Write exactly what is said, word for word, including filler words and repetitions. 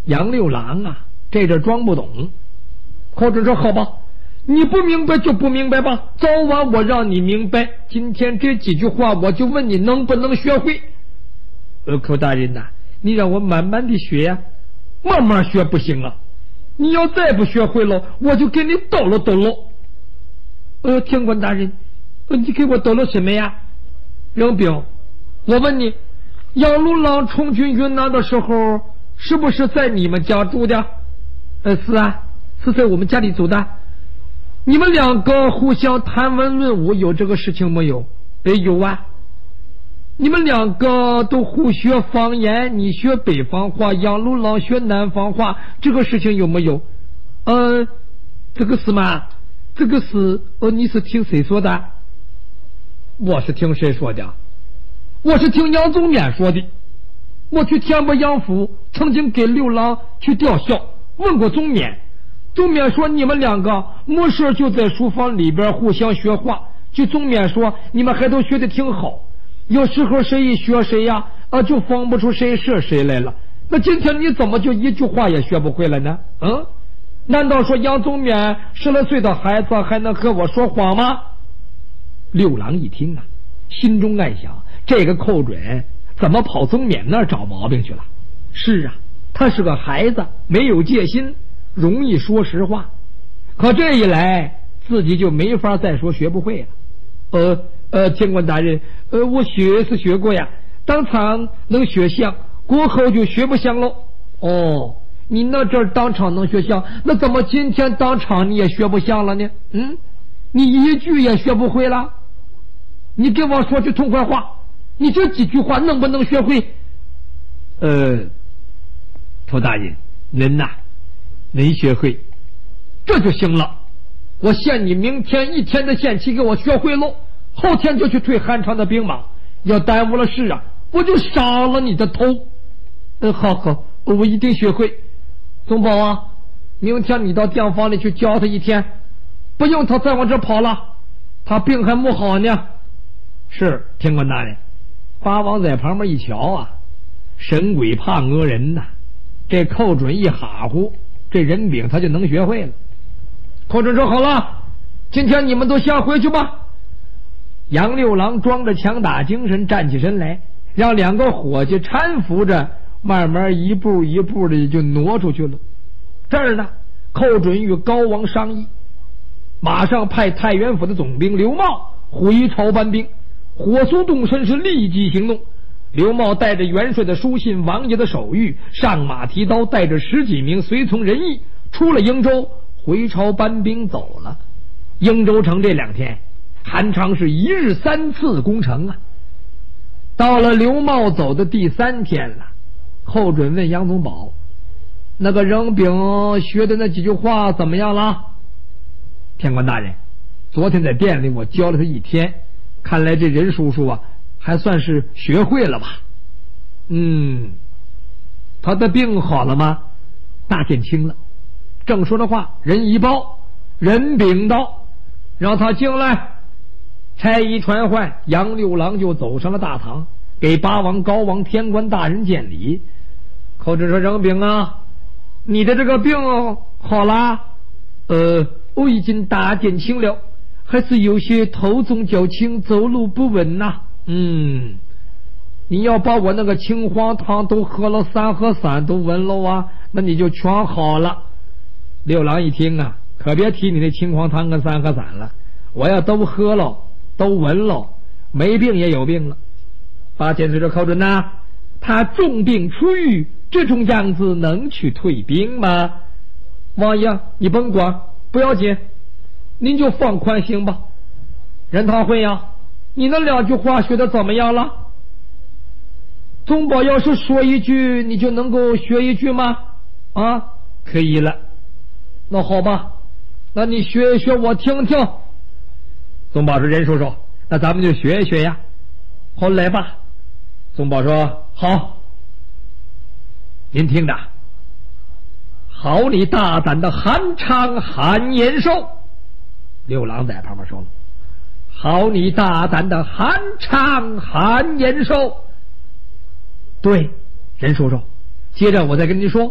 杨六郎啊，这阵装不懂。寇准说：“好吧，你不明白就不明白吧，早晚我让你明白。今天这几句话，我就问你能不能学会。”呃，寇大人呐、啊，你让我慢慢的学呀、啊，慢慢学不行啊！你要再不学会了，我就给你抖了抖了。呃，天官大人，呃，你给我抖了什么呀？杨炳，我问你，杨六郎从军云南的时候，是不是在你们家住的？呃，是啊，是在我们家里住的。你们两个互相谈文论武，有这个事情没有？呃，有啊。你们两个都互学方言，你学北方话，杨六郎学南方话，这个事情有没有？呃，这个是吗？这个是，呃，你是听谁说的？我是听谁说的？我是听杨宗勉说的。我去天波杨府，曾经给六郎去吊孝，问过宗勉。宗勉说你们两个没事就在书房里边互相学话。据宗勉说，你们还都学得挺好。有时候谁一学谁呀，啊，就分不出谁是谁来了。那今天你怎么就一句话也学不会了呢？嗯，难道说杨宗勉十来岁的孩子还能和我说谎吗？六郎一听啊，心中暗想，这个寇准怎么跑宗勉那儿找毛病去了？是啊，他是个孩子，没有戒心，容易说实话。可这一来，自己就没法再说学不会了。呃呃，天官大人，呃，我学是学过呀，当场能学像，过后就学不像喽。哦，你那阵儿当场能学像，那怎么今天当场你也学不像了呢？嗯，你一句也学不会了。你给我说句痛快话，你这几句话能不能学会？呃，头大人，能呐，能学会，这就行了。我限你明天一天的限期给我学会喽，后天就去退汉朝的兵马。要耽误了事啊，我就杀了你的头。嗯，好好，我一定学会。宗保啊，明天你到店房里去教他一天，不用他再往这跑了，他病还没好呢。是，天官大人。八王在旁边一瞧啊，神鬼怕讹人呐、啊，这寇准一哈呼，这人饼他就能学会了。寇准说：“好了，今天你们都先回去吧。”杨六郎装着强打精神站起身来，让两个伙计搀扶着，慢慢一步一步的就挪出去了。这儿呢，寇准与高王商议，马上派太原府的总兵刘茂回朝搬兵，火速动身，是立即行动。刘茂带着元帅的书信、王爷的手谕，上马提刀，带着十几名随从人役，出了英州，回朝搬兵走了。英州城这两天，韩昌是一日三次攻城啊。到了刘茂走的第三天了，寇准问杨宗保：“那个扔饼学的那几句话怎么样了？”天官大人，昨天在店里我教了他一天，看来这任叔叔啊还算是学会了吧。嗯，他的病好了吗？大减轻了。正说的话，人一报，人禀道，让他进来。差役传唤，杨六郎就走上了大堂，给八王、高王、天官大人见礼。寇准说：“任禀啊，你的这个病好了？呃，我已经大减轻了，还是有些头重脚轻，走路不稳呐、啊。嗯，你要把我那个青黄汤都喝了三喝三都稳了啊，那你就全好了。”六郎一听啊，可别提你那青黄汤跟三喝散了，我要都喝了，都稳了，没病也有病了。八千岁说：“寇准呐，他重病初愈，这种样子能去退兵吗？”王爷，你甭管，不要紧，您就放宽心吧。任堂会呀，你那两句话学的怎么样了？宗保要是说一句，你就能够学一句吗？啊，可以了。那好吧，那你学一学我听听。宗保说：“任叔叔，那咱们就学一学呀。”好，来吧。宗保说：“好，您听着。好你大胆的韩昌韩延寿。”六郎在旁边说了：“好你大胆的韩昌韩延寿。”对，任叔叔，接着我再跟您说，